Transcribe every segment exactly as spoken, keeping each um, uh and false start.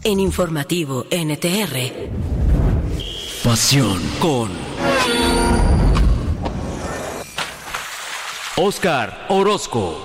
En Informativo N T R. Pasión con Óscar Orozco.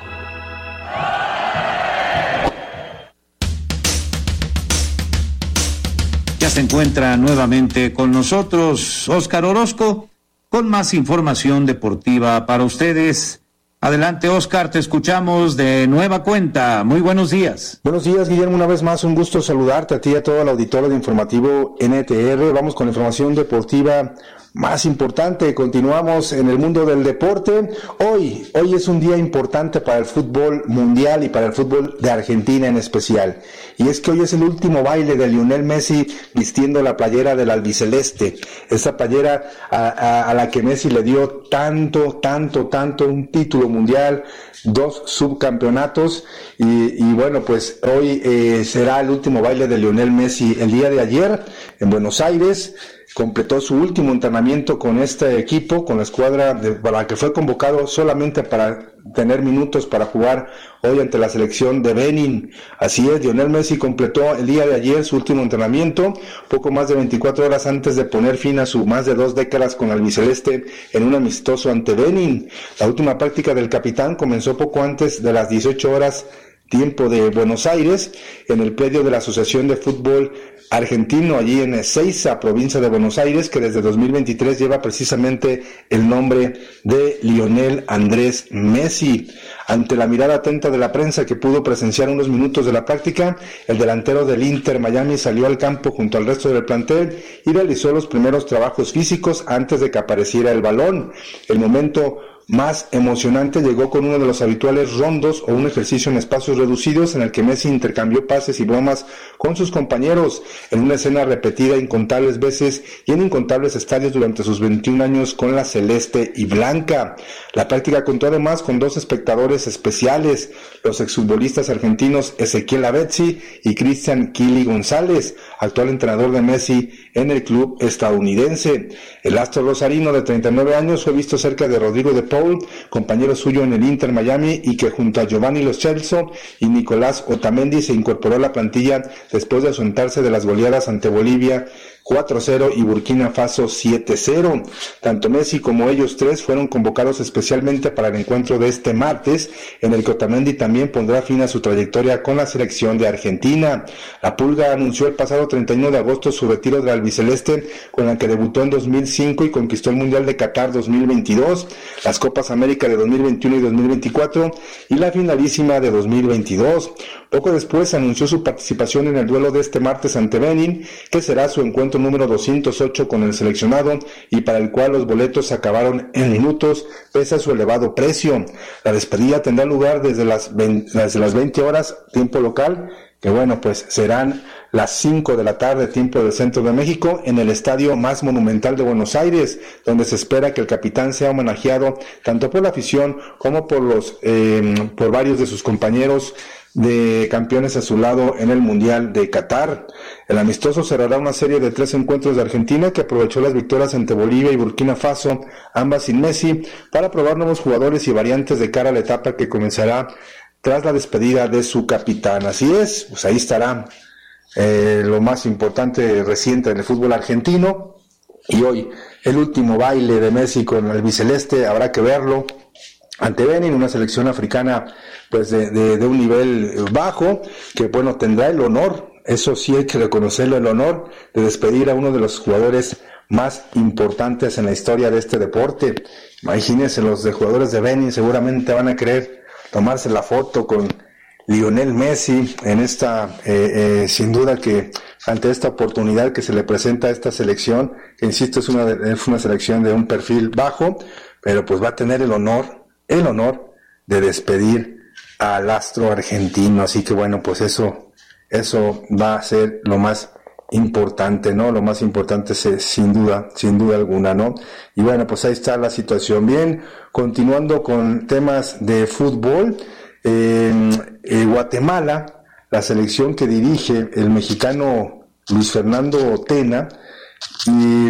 Ya se encuentra nuevamente con nosotros Óscar Orozco con más información deportiva para ustedes. Adelante, Óscar, te escuchamos de nueva cuenta. Muy buenos días. Buenos días, Guillermo. Una vez más, un gusto saludarte a ti y a todo el auditorio de Informativo N T R. Vamos con la información deportiva más importante. Continuamos en el mundo del deporte. Hoy, hoy es un día importante para el fútbol mundial y para el fútbol de Argentina en especial. Y es que hoy es el último baile de Lionel Messi vistiendo la playera del albiceleste. Esa playera a, a, a la que Messi le dio tanto, tanto, tanto un título mundial, dos subcampeonatos. Y, y bueno, pues hoy eh, será el último baile de Lionel Messi. El día de ayer en Buenos Aires completó su último entrenamiento con este equipo, con la escuadra de, para la que fue convocado solamente para tener minutos para jugar hoy ante la selección de Benin. Así es, Lionel Messi completó el día de ayer su último entrenamiento, poco más de veinticuatro horas antes de poner fin a su más de dos décadas con el albiceleste en un amistoso ante Benin. La última práctica del capitán comenzó poco antes de las dieciocho horas tiempo de Buenos Aires, en el predio de la Asociación de Fútbol Argentino, allí en Ezeiza, provincia de Buenos Aires, que desde dos mil veintitrés lleva precisamente el nombre de Lionel Andrés Messi. Ante la mirada atenta de la prensa que pudo presenciar unos minutos de la práctica, el delantero del Inter Miami salió al campo junto al resto del plantel y realizó los primeros trabajos físicos antes de que apareciera el balón. El momento más emocionante llegó con uno de los habituales rondos o un ejercicio en espacios reducidos en el que Messi intercambió pases y bromas con sus compañeros en una escena repetida incontables veces y en incontables estadios durante sus veintiún años con la celeste y blanca. La práctica contó además con dos espectadores especiales, los exfutbolistas argentinos Ezequiel Lavezzi y Cristian Kili González, actual entrenador de Messi en el club estadounidense. El astro rosarino de treinta y nueve años fue visto cerca de Rodrigo de Paul, compañero suyo en el Inter Miami, y que junto a Giovanni Lo Celso y Nicolás Otamendi se incorporó a la plantilla después de ausentarse de las goleadas ante Bolivia cuatro cero y Burkina Faso siete cero. Tanto Messi como ellos tres fueron convocados especialmente para el encuentro de este martes, en el que Otamendi también pondrá fin a su trayectoria con la selección de Argentina. La Pulga anunció el pasado treinta y uno de agosto su retiro del albiceleste, con la que debutó en dos mil cinco y conquistó el Mundial de Qatar dos mil veintidós, las Copas América de dos mil veintiuno y dos mil veinticuatro y la finalísima de dos mil veintidós. Poco después anunció su participación en el duelo de este martes ante Benin, que será su encuentro número doscientos ocho con el seleccionado y para el cual los boletos acabaron en minutos pese a su elevado precio. La despedida tendrá lugar desde las veinte, desde las veinte horas tiempo local, que bueno, pues serán las cinco de la tarde tiempo del centro de México, en el estadio más monumental de Buenos Aires, donde se espera que el capitán sea homenajeado tanto por la afición como por los eh, por varios de sus compañeros de campeones a su lado en el Mundial de Qatar. El amistoso cerrará una serie de tres encuentros de Argentina, que aprovechó las victorias ante Bolivia y Burkina Faso, ambas sin Messi, para probar nuevos jugadores y variantes de cara a la etapa que comenzará tras la despedida de su capitán. Así es, pues ahí estará eh, lo más importante reciente en el fútbol argentino, y hoy el último baile de Messi con el albiceleste, habrá que verlo ante Benin, una selección africana pues de, de, de un nivel bajo, que bueno, tendrá el honor, eso sí hay que reconocerlo, el honor de despedir a uno de los jugadores más importantes en la historia de este deporte. Imagínense, los de jugadores de Benin seguramente van a querer tomarse la foto con Lionel Messi en esta, eh, eh, sin duda que ante esta oportunidad que se le presenta a esta selección, que insisto es una, es una selección de un perfil bajo, pero pues va a tener el honor, el honor de despedir al astro argentino. Así que bueno, pues eso, eso va a ser lo más importante, ¿no? Lo más importante es, sin duda, sin duda alguna, ¿no? Y bueno, pues ahí está la situación. Bien, continuando con temas de fútbol, eh, eh, Guatemala, la selección que dirige el mexicano Luis Fernando Tena, y,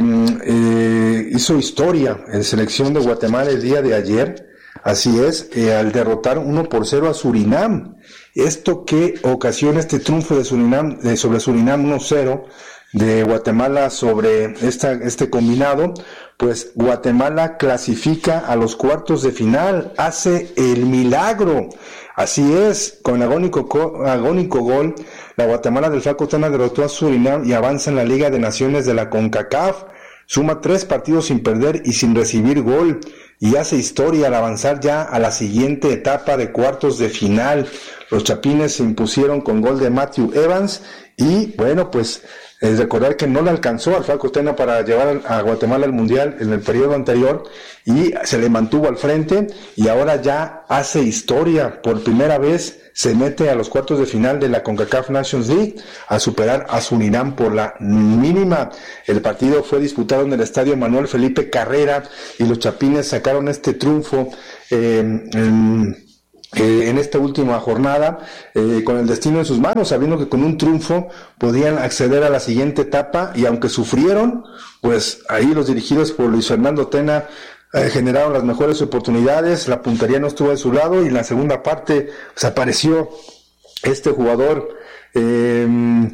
eh, hizo historia en selección de Guatemala el día de ayer. Así es, eh, al derrotar uno por cero a Surinam Esto que ocasiona este triunfo de Surinam, de, sobre Surinam uno cero, de Guatemala sobre esta, este combinado, pues Guatemala clasifica a los cuartos de final, hace el milagro. Así es, con agónico, agónico gol, la Guatemala del Flaco Tena derrotó a Surinam y avanza en la Liga de Naciones de la CONCACAF. Suma tres partidos sin perder y sin recibir gol, y hace historia al avanzar ya a la siguiente etapa de cuartos de final. Los chapines se impusieron con gol de Matthew Evans, y bueno, pues es recordar que no le alcanzó al Flaco Tena para llevar a Guatemala al Mundial en el periodo anterior, y se le mantuvo al frente, y ahora ya hace historia. Por primera vez se mete a los cuartos de final de la CONCACAF Nations League, a superar a Surinam por la mínima. El partido fue disputado en el estadio Manuel Felipe Carrera, y los chapines sacaron este triunfo eh, en... Eh, en esta última jornada, eh, con el destino en sus manos, sabiendo que con un triunfo podían acceder a la siguiente etapa, y aunque sufrieron, pues ahí los dirigidos por Luis Fernando Tena eh, generaron las mejores oportunidades, la puntería no estuvo de su lado, y en la segunda parte pues, apareció este jugador, eh,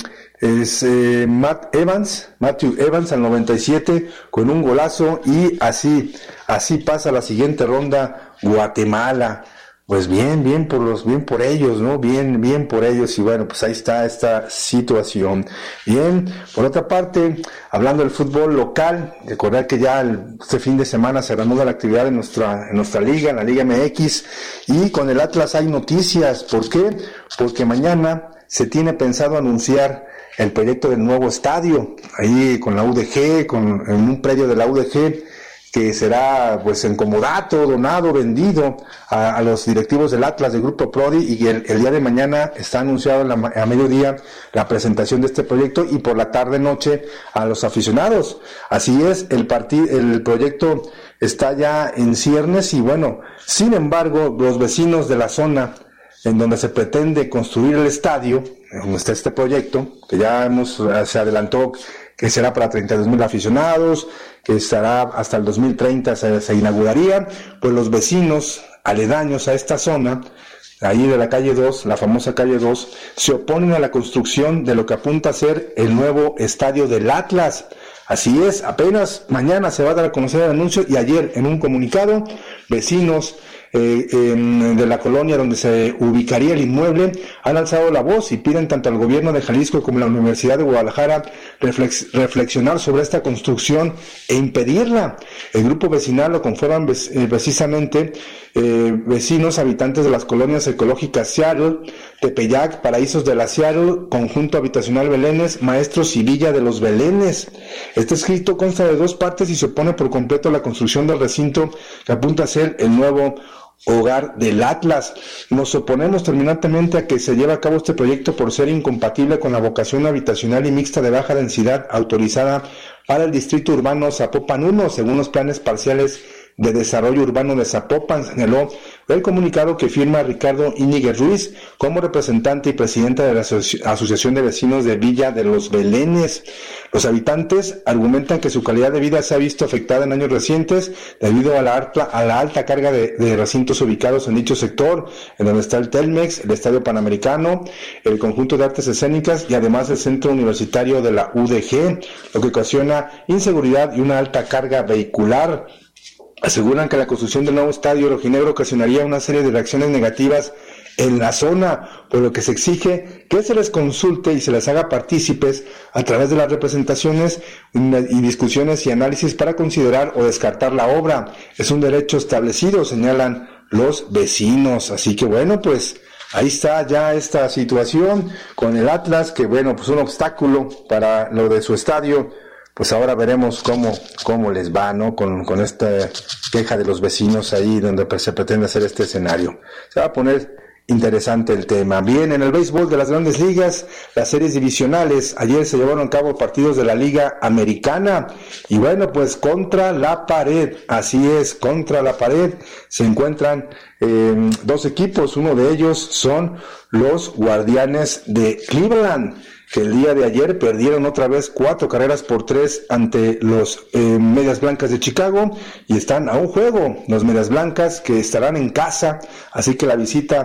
es eh, Matt Evans, Matthew Evans al noventa y siete, con un golazo, y así, así pasa la siguiente ronda Guatemala. Pues bien, bien por los, bien por ellos, ¿no? Bien, bien por ellos, y bueno, pues ahí está esta situación. Bien, por otra parte, hablando del fútbol local, recordar que ya el, este fin de semana se reanuda la actividad en nuestra, en nuestra liga, en la Liga M X, y con el Atlas hay noticias. ¿Por qué? Porque mañana se tiene pensado anunciar el proyecto del nuevo estadio, ahí con la U D G, con, en un predio de la U D G, que será pues en comodato, donado, vendido a, a los directivos del Atlas, del Grupo Prodi, y el, el día de mañana está anunciado en la, a mediodía la presentación de este proyecto, y por la tarde-noche a los aficionados. Así es, el, part- el proyecto está ya en ciernes, y bueno, sin embargo, los vecinos de la zona en donde se pretende construir el estadio, donde está este proyecto, que ya hemos, se adelantó que será para treinta y dos mil aficionados, que estará hasta el dos mil treinta, se, se inauguraría, pues los vecinos aledaños a esta zona, ahí de la calle dos, la famosa calle dos, se oponen a la construcción de lo que apunta a ser el nuevo estadio del Atlas. Así es, apenas mañana se va a dar a conocer el anuncio, y ayer en un comunicado, vecinos Eh, eh, de la colonia donde se ubicaría el inmueble han alzado la voz y piden tanto al gobierno de Jalisco como a la Universidad de Guadalajara reflex, reflexionar sobre esta construcción e impedirla. El grupo vecinal lo conforman eh, precisamente eh, vecinos habitantes de las colonias ecológicas Seattle, Tepeyac, Paraísos de la Seattle, Conjunto Habitacional Belénes, Maestros y Villa de los Belénes. Este escrito consta de dos partes y se opone por completo a la construcción del recinto que apunta a ser el nuevo hogar del Atlas. Nos oponemos terminantemente a que se lleve a cabo este proyecto por ser incompatible con la vocación habitacional y mixta de baja densidad autorizada para el distrito urbano Zapopan uno, según los planes parciales de desarrollo urbano de Zapopan, señaló el comunicado que firma Ricardo Íñiguez Ruiz como representante y presidente de la Asoci- Asociación de Vecinos de Villa de los Belénes. Los habitantes argumentan que su calidad de vida se ha visto afectada en años recientes debido a la alta, a la alta carga de, de recintos ubicados en dicho sector, en donde está el Telmex, el Estadio Panamericano, el Conjunto de Artes Escénicas y además el Centro Universitario de la U D G, lo que ocasiona inseguridad y una alta carga vehicular. Aseguran que la construcción del nuevo estadio rojinegro ocasionaría una serie de reacciones negativas en la zona, por lo que se exige que se les consulte y se les haga partícipes a través de las representaciones y discusiones y análisis para considerar o descartar la obra. Es un derecho establecido, señalan los vecinos. Así que bueno, pues ahí está ya esta situación con el Atlas, que bueno, pues un obstáculo para lo de su estadio. Pues ahora veremos cómo cómo les va, ¿no? Con, con esta queja de los vecinos ahí donde se pretende hacer este escenario. Se va a poner interesante el tema. Bien, en el béisbol de las grandes ligas, las series divisionales, ayer se llevaron a cabo partidos de la Liga Americana, y bueno, pues contra la pared, así es, contra la pared, se encuentran eh, dos equipos, uno de ellos son los Guardianes de Cleveland, que el día de ayer perdieron otra vez cuatro carreras por tres ante los eh, Medias Blancas de Chicago, y están a un juego los Medias Blancas, que estarán en casa, así que la visita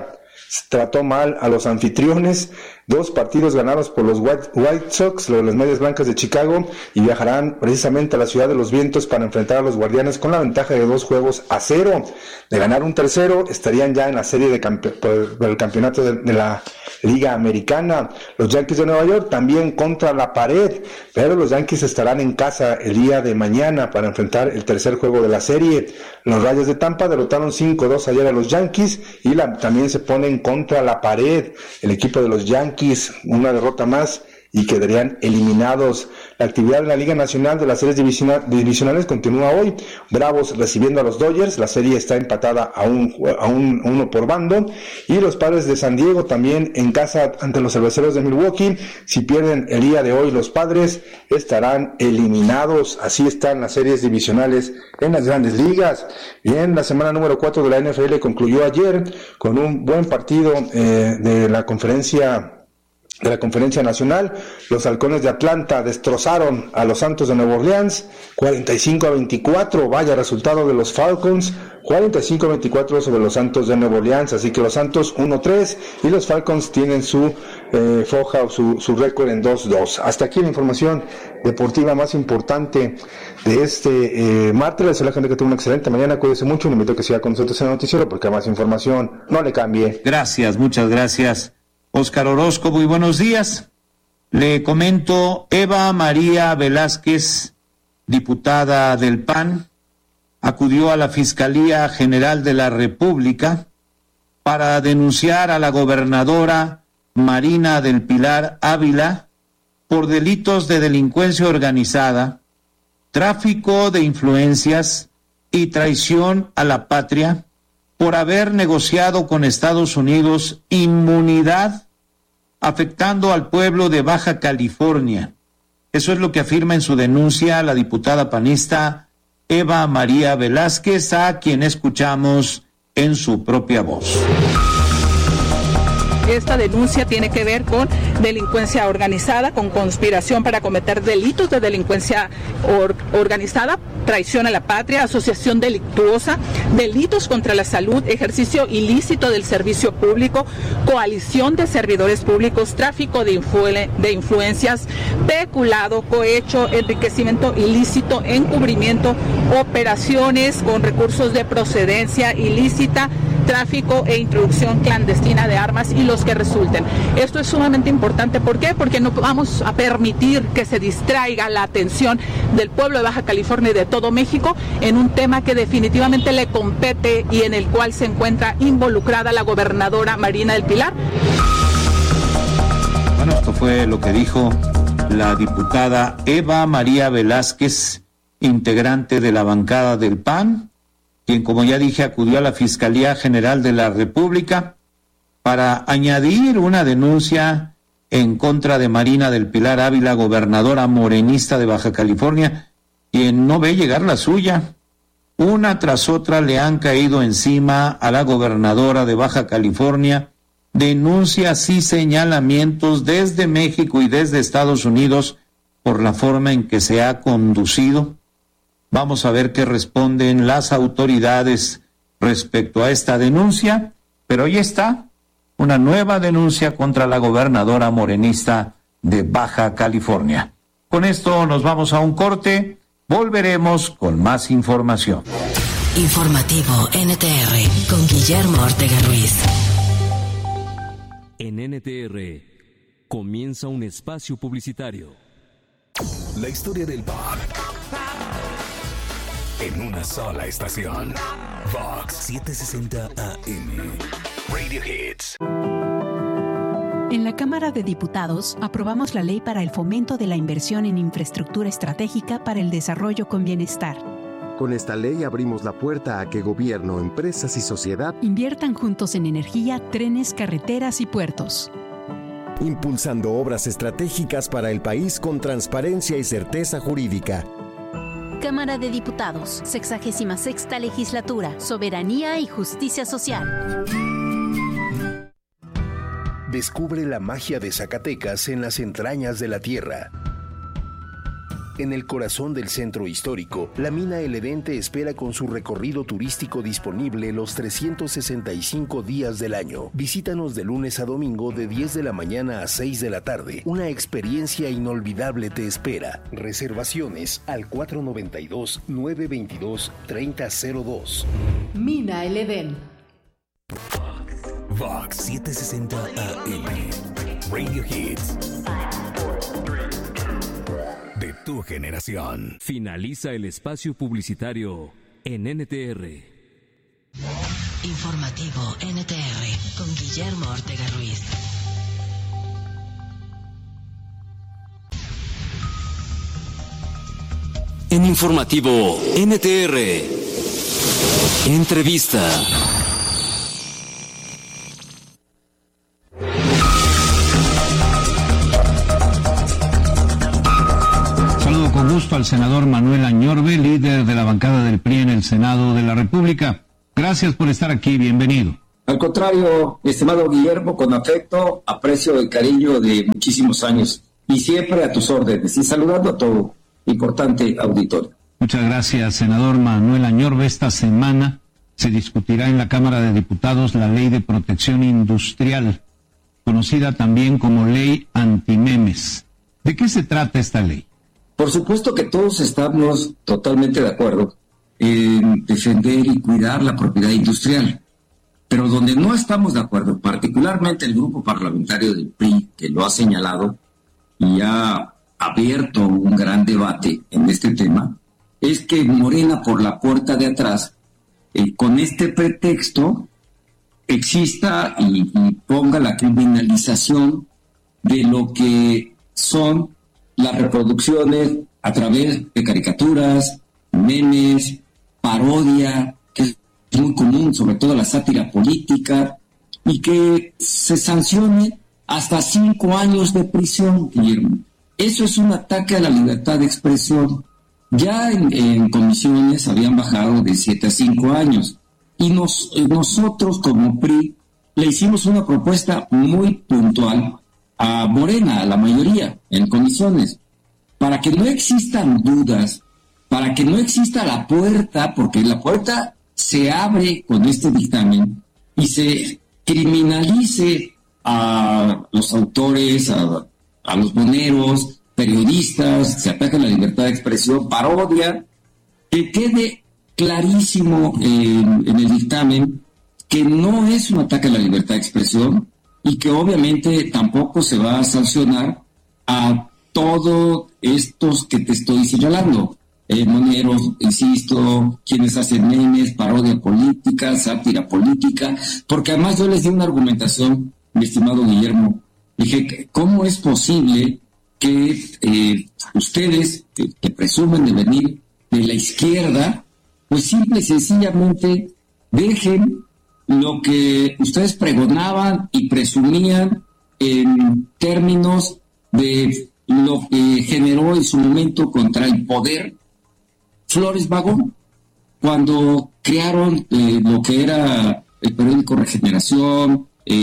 trató mal a los anfitriones, dos partidos ganados por los White, White Sox, los, las Medias Blancas de Chicago, y viajarán precisamente a la Ciudad de los Vientos para enfrentar a los Guardianes con la ventaja de dos juegos a cero. De ganar un tercero, estarían ya en la serie de campe- por el campeonato de, de la Liga Americana. Los Yankees de Nueva York también contra la pared, pero los Yankees estarán en casa el día de mañana para enfrentar el tercer juego de la serie. Los Rayos de Tampa derrotaron cinco dos ayer a los Yankees y la, también se ponen contra la pared. El equipo de los Yankees, una derrota más y quedarían eliminados. La actividad en la Liga Nacional de las series divisionales continúa hoy. Bravos recibiendo a los Dodgers, la serie está empatada a un, a un uno por bando, y los Padres de San Diego también en casa ante los Cerveceros de Milwaukee. Si pierden el día de hoy los Padres, estarán eliminados. Así están las series divisionales en las grandes ligas. Bien, la semana número cuatro de la N F L concluyó ayer con un buen partido eh, de la conferencia de la Conferencia Nacional. Los Halcones de Atlanta destrozaron a los Santos de Nueva Orleans, cuarenta y cinco a veinticuatro, vaya resultado de los Falcons, cuarenta y cinco a veinticuatro sobre los Santos de Nueva Orleans, así que los Santos uno tres y los Falcons tienen su eh, foja o su, su récord en dos dos. Hasta aquí la información deportiva más importante de este eh, martes. Les deseo a la gente que tenga una excelente mañana, cuídese mucho, le invito a que siga con nosotros en el noticiero porque hay más información, no le cambie. Gracias, muchas gracias, Óscar Orozco. Muy buenos días. Le comento, Eva María Velázquez, diputada del P A N, acudió a la Fiscalía General de la República para denunciar a la gobernadora Marina del Pilar Ávila por delitos de delincuencia organizada, tráfico de influencias y traición a la patria, por haber negociado con Estados Unidos inmunidad afectando al pueblo de Baja California. Eso es lo que afirma en su denuncia la diputada panista Eva María Velázquez, a quien escuchamos en su propia voz. Esta denuncia tiene que ver con delincuencia organizada, con conspiración para cometer delitos de delincuencia or- organizada, traición a la patria, asociación delictuosa, delitos contra la salud, ejercicio ilícito del servicio público, coalición de servidores públicos, tráfico de, influ- de influencias, peculado, cohecho, enriquecimiento ilícito, encubrimiento, operaciones con recursos de procedencia ilícita, tráfico e introducción clandestina de armas y los que resulten. Esto es sumamente importante. ¿Por qué? Porque no vamos a permitir que se distraiga la atención del pueblo de Baja California y de todo México en un tema que definitivamente le compete y en el cual se encuentra involucrada la gobernadora Marina del Pilar. Bueno, esto fue lo que dijo la diputada Eva María Velázquez, integrante de la bancada del P A N, quien, como ya dije, acudió a la Fiscalía General de la República para añadir una denuncia en contra de Marina del Pilar Ávila, gobernadora morenista de Baja California, quien no ve llegar la suya. Una tras otra le han caído encima a la gobernadora de Baja California denuncias y señalamientos desde México y desde Estados Unidos por la forma en que se ha conducido. Vamos a ver qué responden las autoridades respecto a esta denuncia, pero ahí está, una nueva denuncia contra la gobernadora morenista de Baja California. Con esto nos vamos a un corte, volveremos con más información. Informativo N T R con Guillermo Ortega Ruiz. En N T R comienza un espacio publicitario. La historia del pop en una sola estación. Vox setecientos sesenta A M. Radio Hits. En la Cámara de Diputados aprobamos la ley para el fomento de la inversión en infraestructura estratégica para el desarrollo con bienestar. Con esta ley abrimos la puerta a que gobierno, empresas y sociedad inviertan juntos en energía, trenes, carreteras y puertos. Impulsando obras estratégicas para el país con transparencia y certeza jurídica. Cámara de Diputados, sexagésima sexta legislatura, soberanía y justicia social. Descubre la magia de Zacatecas en las entrañas de la tierra. En el corazón del centro histórico, la mina El Edén te espera con su recorrido turístico disponible los trescientos sesenta y cinco días del año. Visítanos de lunes a domingo de diez de la mañana a seis de la tarde. Una experiencia inolvidable te espera. Reservaciones al cuatro noventa y dos, nueve veintidós, treinta cero dos. Mina El Edén. Vox setecientos sesenta A M. Radio Hits. De tu generación. Finaliza el espacio publicitario en N T R. Informativo N T R con Guillermo Ortega Ruiz. En Informativo N T R. Entrevista. Saludo con gusto al senador Manuel Añorbe, líder de la bancada del P R I en el Senado de la República. Gracias por estar aquí, bienvenido. Al contrario, estimado Guillermo, con afecto, aprecio y cariño de muchísimos años y siempre a tus órdenes y saludando a tu importante auditorio. Muchas gracias, senador Manuel Añorbe. Esta semana se discutirá en la Cámara de Diputados la Ley de Protección Industrial, conocida también como Ley Antimemes. ¿De qué se trata esta ley? Por supuesto que todos estamos totalmente de acuerdo en defender y cuidar la propiedad industrial, pero donde no estamos de acuerdo, particularmente el grupo parlamentario del P R I, que lo ha señalado y ha abierto un gran debate en este tema, es que Morena por la puerta de atrás, eh, con este pretexto, exista y, y ponga la criminalización de lo que son las reproducciones a través de caricaturas, memes, parodia, que es muy común, sobre todo la sátira política, y que se sancione hasta cinco años de prisión, Guillermo. Eso es un ataque a la libertad de expresión. Ya en, en comisiones habían bajado de siete a cinco años, y nos, nosotros como P R I le hicimos una propuesta muy puntual a Morena, a la mayoría, en comisiones, para que no existan dudas, para que no exista la puerta, porque la puerta se abre con este dictamen y se criminalice a los autores, a, a los boneros, periodistas, se ataca la libertad de expresión, parodia, que quede clarísimo en, en el dictamen que no es un ataque a la libertad de expresión, y que obviamente tampoco se va a sancionar a todos estos que te estoy señalando. Eh, moneros, insisto, quienes hacen memes, parodia política, sátira política, porque además yo les di una argumentación, mi estimado Guillermo. Dije, ¿cómo es posible que eh, ustedes, que, que presumen de venir de la izquierda, pues simple y sencillamente dejen lo que ustedes pregonaban y presumían en términos de lo que generó en su momento contra el poder Flores Magón, cuando crearon eh, lo que era el periódico Regeneración,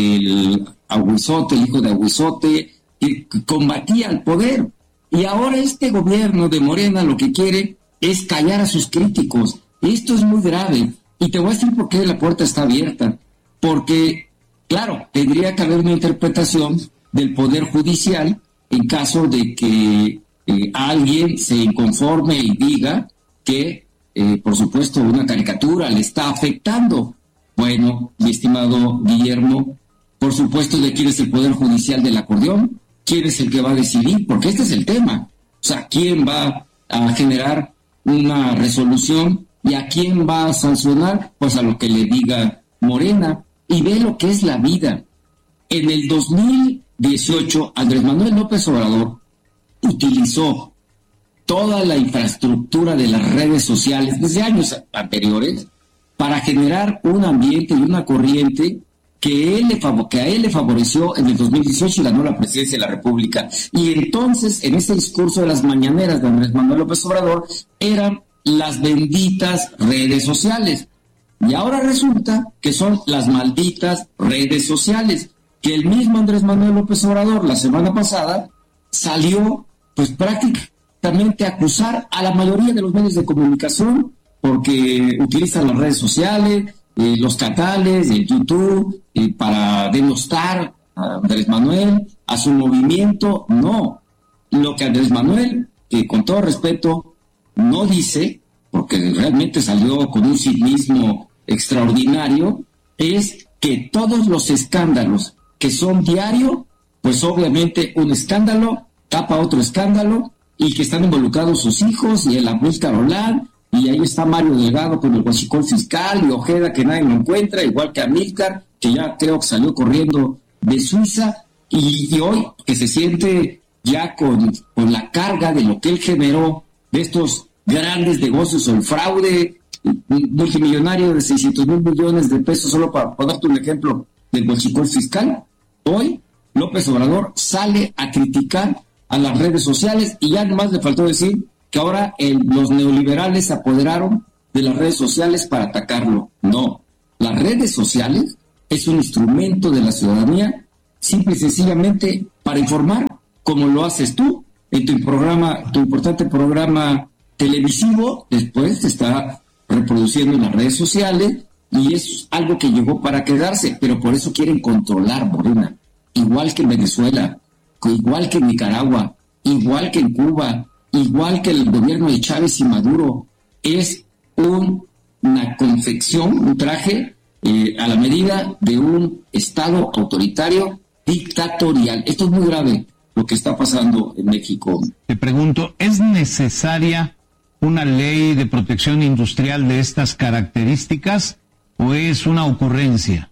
el Aguizote, el hijo de Aguizote, que combatía al poder. Y ahora este gobierno de Morena lo que quiere es callar a sus críticos. Esto es muy grave. Y te voy a decir por qué la puerta está abierta. Porque, claro, tendría que haber una interpretación del Poder Judicial en caso de que eh, alguien se inconforme y diga que, eh, por supuesto, una caricatura le está afectando. Bueno, mi estimado Guillermo, por supuesto, ¿de quién es el Poder Judicial del acordeón? ¿Quién es el que va a decidir? Porque este es el tema. O sea, ¿quién va a generar una resolución y a quién va a sancionar? Pues a lo que le diga Morena. Y ve lo que es la vida. En el dos mil dieciocho, Andrés Manuel López Obrador utilizó toda la infraestructura de las redes sociales desde años anteriores para generar un ambiente y una corriente que, él le fav- que a él le favoreció en el dos mil dieciocho y ganó la presidencia de la República. Y entonces, en ese discurso de las mañaneras de Andrés Manuel López Obrador, eran las benditas redes sociales. Y ahora resulta que son las malditas redes sociales, que el mismo Andrés Manuel López Obrador la semana pasada salió pues prácticamente directamente acusar a la mayoría de los medios de comunicación porque utilizan las redes sociales, eh, los canales, el YouTube, eh, para denostar a Andrés Manuel, a su movimiento. No, lo que Andrés Manuel, que con todo respeto, no dice, porque realmente salió con un cinismo extraordinario, es que todos los escándalos que son diario, pues obviamente un escándalo tapa otro escándalo, y que están involucrados sus hijos y el Amílcar Olán, y ahí está Mario Delgado con el huachicol fiscal, y Ojeda que nadie lo encuentra, igual que Amílcar, que ya creo que salió corriendo de Suiza, y, y hoy que se siente ya con, con la carga de lo que él generó, de estos grandes negocios o el fraude multimillonario de seiscientos mil millones de pesos, solo para ponerte un ejemplo del huachicol fiscal. Hoy López Obrador sale a criticar a las redes sociales, y ya además le faltó decir que ahora el, los neoliberales se apoderaron de las redes sociales para atacarlo. No, las redes sociales es un instrumento de la ciudadanía, simple y sencillamente para informar, como lo haces tú en tu programa, tu importante programa televisivo. Después te está reproduciendo en las redes sociales, y es algo que llegó para quedarse, pero por eso quieren controlar, Morena, igual que en Venezuela, igual que en Nicaragua, igual que en Cuba, igual que el gobierno de Chávez y Maduro. Es un, una confección, un traje eh, a la medida de un Estado autoritario dictatorial. Esto es muy grave, lo que está pasando en México. Te pregunto, ¿es necesaria una ley de protección industrial de estas características o es una ocurrencia?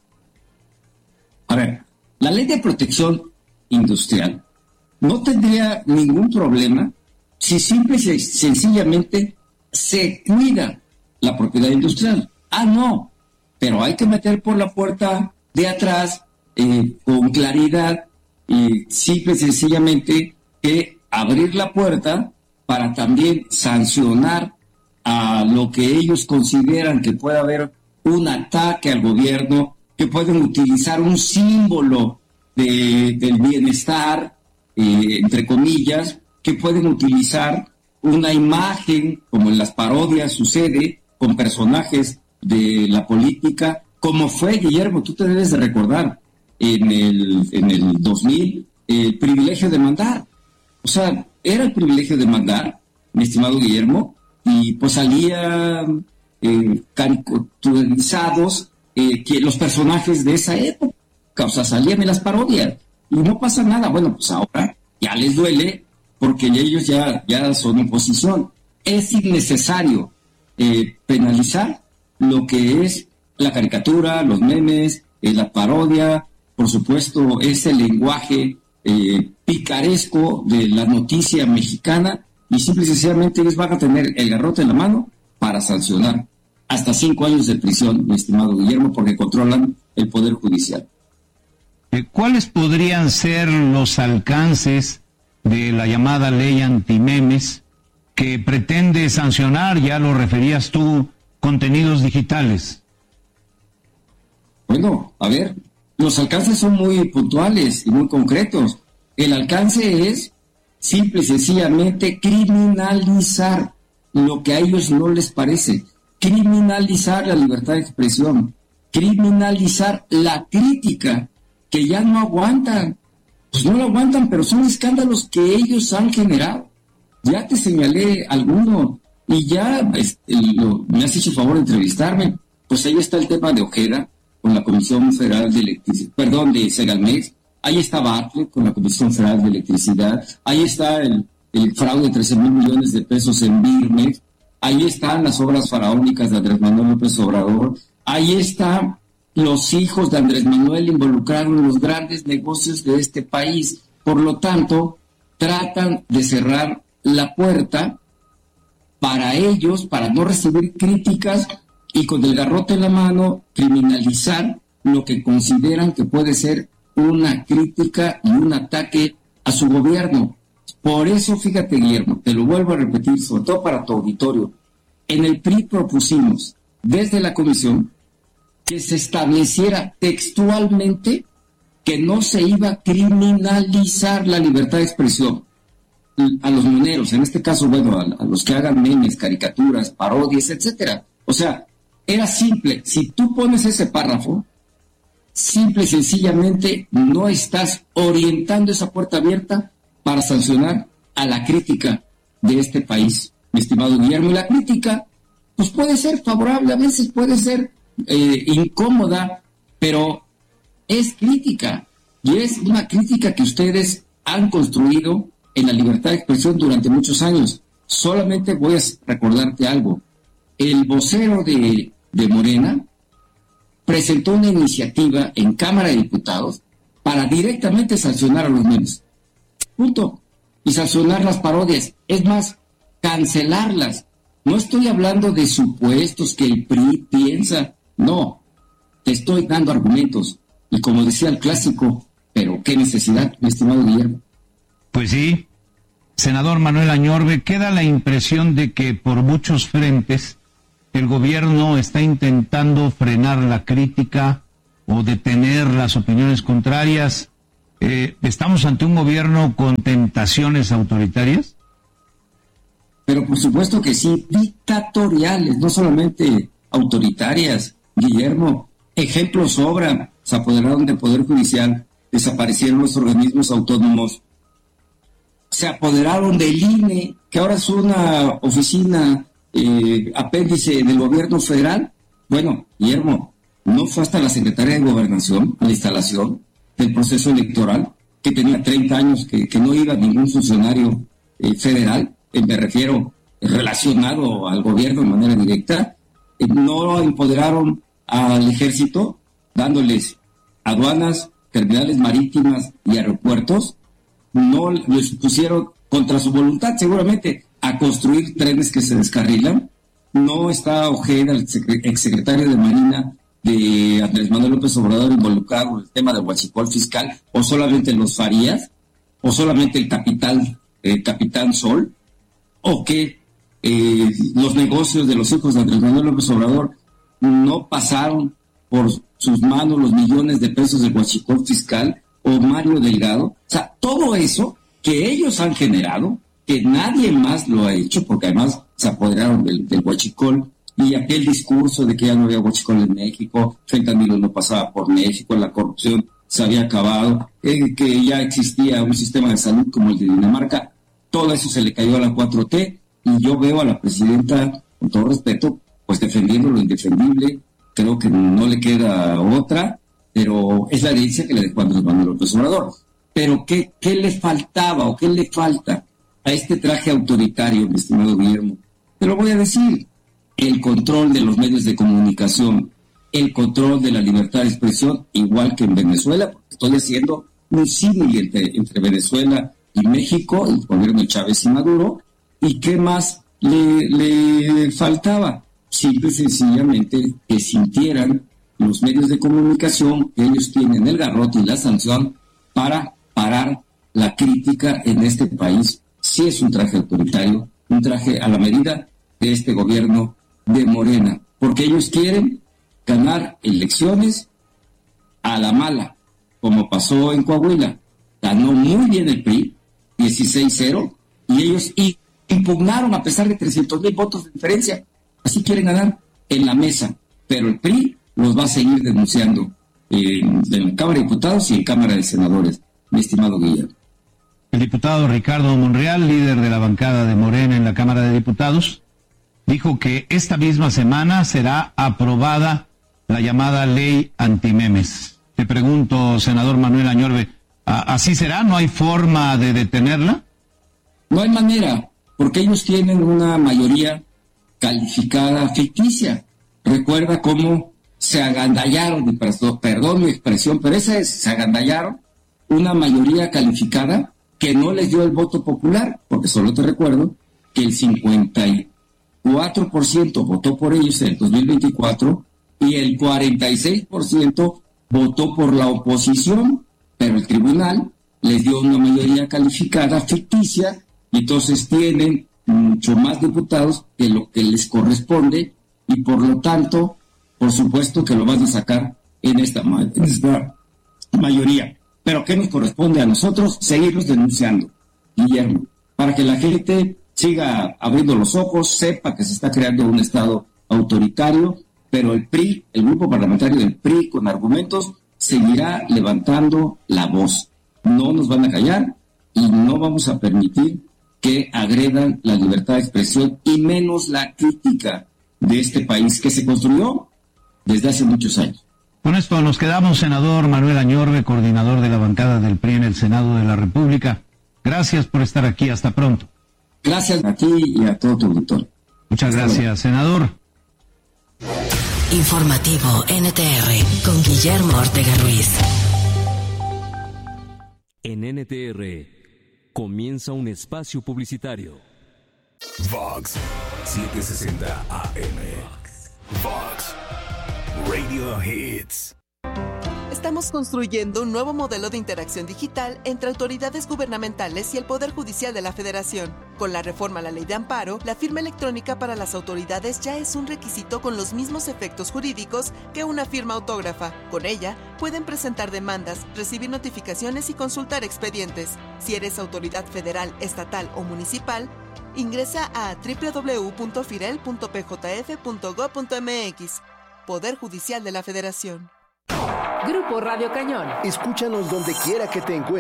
A ver, la ley de protección industrial no tendría ningún problema si simple y sencillamente se cuida la propiedad industrial. Ah, no, pero hay que meter por la puerta de atrás eh, con claridad, y simple y sencillamente que abrir la puerta para también sancionar a lo que ellos consideran que puede haber un ataque al gobierno, que pueden utilizar un símbolo de, del bienestar, eh, entre comillas, que pueden utilizar una imagen, como en las parodias sucede, con personajes de la política, como fue, Guillermo, tú te debes de recordar, en el, en el dos mil, el privilegio de mandar. O sea, era el privilegio de mandar, mi estimado Guillermo, y pues salían eh, caricaturizados eh, que los personajes de esa época, o sea, salían en las parodias, y no pasa nada. Bueno, pues ahora ya les duele, porque ellos ya, ya son oposición. Es innecesario eh, penalizar lo que es la caricatura, los memes, eh, la parodia, por supuesto, ese lenguaje eh, picaresco de la noticia mexicana, y simple y sencillamente ellos van a tener el garrote en la mano para sancionar hasta cinco años de prisión, mi estimado Guillermo, porque controlan el Poder Judicial. ¿Cuáles podrían ser los alcances de la llamada ley antimemes que pretende sancionar, ya lo referías tú, contenidos digitales? Bueno, a ver, los alcances son muy puntuales y muy concretos. El alcance es simple y sencillamente criminalizar lo que a ellos no les parece, criminalizar la libertad de expresión, criminalizar la crítica, que ya no aguantan. Pues no lo aguantan, pero son escándalos que ellos han generado. Ya te señalé alguno, y ya este, lo, me has hecho el favor de entrevistarme. Pues ahí está el tema de Ojeda con la Comisión Federal de Electricidad, perdón, de Segalmex. Ahí está Bartlett con la Comisión Federal de Electricidad. Ahí está el, el fraude de trece mil millones de pesos en Birmex. Ahí están las obras faraónicas de Andrés Manuel López Obrador. Ahí están los hijos de Andrés Manuel involucrados en los grandes negocios de este país. Por lo tanto, tratan de cerrar la puerta para ellos, para no recibir críticas, y con el garrote en la mano criminalizar lo que consideran que puede ser una crítica y un ataque a su gobierno. Por eso, fíjate, Guillermo, te lo vuelvo a repetir, sobre todo para tu auditorio, en el P R I propusimos desde la comisión que se estableciera textualmente que no se iba a criminalizar la libertad de expresión, a los moneros, en este caso, bueno, a, a los que hagan memes, caricaturas, parodias, etcétera. O sea, era simple. Si tú pones ese párrafo, simple y sencillamente no estás orientando esa puerta abierta para sancionar a la crítica de este país, mi estimado Guillermo. Y la crítica, pues puede ser favorable, a veces puede ser eh, incómoda, pero es crítica. Y es una crítica que ustedes han construido en la libertad de expresión durante muchos años. Solamente voy a recordarte algo. El vocero de, de Morena presentó una iniciativa en Cámara de Diputados para directamente sancionar a los memes. Punto. Y sancionar las parodias. Es más, cancelarlas. No estoy hablando de supuestos que el P R I piensa. No. Te estoy dando argumentos. Y como decía el clásico, pero qué necesidad, mi estimado Guillermo. Pues sí, senador Manuel Añorbe, queda la impresión de que por muchos frentes el gobierno está intentando frenar la crítica o detener las opiniones contrarias. Eh, ¿Estamos ante un gobierno con tentaciones autoritarias? Pero por supuesto que sí, dictatoriales, no solamente autoritarias, Guillermo. Ejemplos sobran. Se apoderaron del Poder Judicial, desaparecieron los organismos autónomos, se apoderaron del I N E, que ahora es una oficina eh, apéndice del gobierno federal. Bueno, Guillermo, no fue hasta la Secretaría de Gobernación, a la instalación del proceso electoral, que tenía treinta años, que, que no iba ningún funcionario eh, federal, eh, me refiero relacionado al gobierno de manera directa, eh, no empoderaron al ejército, dándoles aduanas, terminales marítimas y aeropuertos. No les pusieron contra su voluntad seguramente a construir trenes que se descarrilan. No está Ojeda, el exsecretario de Marina de Andrés Manuel López Obrador, involucrado en el tema del huachicol fiscal, o solamente los Farías, o solamente el capitán, el capitán Sol, o que eh, los negocios de los hijos de Andrés Manuel López Obrador no pasaron por sus manos los millones de pesos del huachicol fiscal, o Mario Delgado. O sea, todo eso que ellos han generado, que nadie más lo ha hecho, porque además se apoderaron del, del huachicol, y aquel discurso de que ya no había huachicol en México, fentanilo no pasaba por México, la corrupción se había acabado, eh, que ya existía un sistema de salud como el de Dinamarca, todo eso se le cayó a la cuatro T, y yo veo a la presidenta, con todo respeto, pues defendiendo lo indefendible. Creo que no le queda otra, pero es la herencia que le dejó Andrés Manuel López Obrador. Pero ¿qué, qué le faltaba o qué le falta a este traje autoritario, mi estimado Guillermo? Te lo voy a decir. El control de los medios de comunicación, el control de la libertad de expresión, igual que en Venezuela, porque estoy haciendo un símil entre, entre Venezuela y México, el gobierno de Chávez y Maduro. ¿Y qué más le, le faltaba? Simple y sencillamente que sintieran los medios de comunicación que ellos tienen el garrote y la sanción para parar la crítica en este país. Sí es un traje autoritario, un traje a la medida de este gobierno de Morena, porque ellos quieren ganar elecciones a la mala, como pasó en Coahuila. Ganó muy bien el P R I, dieciséis cero, y ellos impugnaron a pesar de trescientos mil votos de diferencia. Así quieren ganar en la mesa, pero el P R I los va a seguir denunciando en, en la Cámara de Diputados y en Cámara de Senadores, mi estimado Guillermo. El diputado Ricardo Monreal, líder de la bancada de Morena en la Cámara de Diputados, dijo que esta misma semana será aprobada la llamada ley antimemes. Te pregunto, senador Manuel Añorbe, ¿así será? ¿No hay forma de detenerla? No hay manera, porque ellos tienen una mayoría calificada ficticia. Recuerda cómo se agandallaron, y perdón mi expresión, pero esa es, se agandallaron una mayoría calificada que no les dio el voto popular, porque solo te recuerdo que el cincuenta y cuatro por ciento votó por ellos en el dos mil veinticuatro y el cuarenta y seis por ciento votó por la oposición, pero el tribunal les dio una mayoría calificada ficticia y entonces tienen mucho más diputados que lo que les corresponde y por lo tanto, por supuesto que lo van a sacar en esta, en esta mayoría. Pero ¿qué nos corresponde a nosotros? Seguirlos denunciando, Guillermo. para que la gente siga abriendo los ojos, sepa que se está creando un Estado autoritario, pero el P R I, el grupo parlamentario del P R I, con argumentos, seguirá levantando la voz. No nos van a callar y no vamos a permitir que agredan la libertad de expresión y menos la crítica de este país que se construyó desde hace muchos años. Con esto nos quedamos, senador Manuel Añorbe, coordinador de la bancada del P R I en el Senado de la República. Gracias por estar aquí. Hasta pronto. Gracias a ti y a todo tu auditorio. Muchas gracias, senador. Informativo N T R con Guillermo Ortega Ruiz. En N T R comienza un espacio publicitario. Vox setecientos sesenta A M. Vox Radio Hits. Estamos construyendo un nuevo modelo de interacción digital entre autoridades gubernamentales y el Poder Judicial de la Federación. Con la reforma a la Ley de Amparo, la firma electrónica para las autoridades ya es un requisito con los mismos efectos jurídicos que una firma autógrafa. Con ella, pueden presentar demandas, recibir notificaciones y consultar expedientes. Si eres autoridad federal, estatal o municipal, ingresa a doble u doble u doble u punto firel punto p j f punto gob punto m x. Poder Judicial de la Federación. Grupo Radio Cañón. Escúchanos donde quiera que te encuentres.